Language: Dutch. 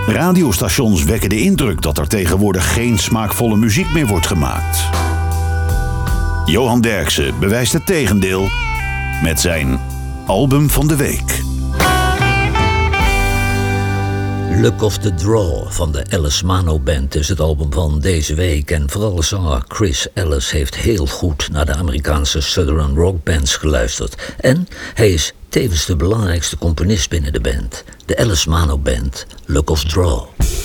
Radiostations wekken de indruk dat er tegenwoordig geen smaakvolle muziek meer wordt gemaakt. Johan Derksen bewijst het tegendeel met zijn album van de week. Luck of the Draw van de Alice Mano Band is het album van deze week. En vooral zanger Chris Ellis heeft heel goed naar de Amerikaanse Southern Rock bands geluisterd. En hij is tevens de belangrijkste componist binnen de band. De Alice Mano Band, Luck of Draw.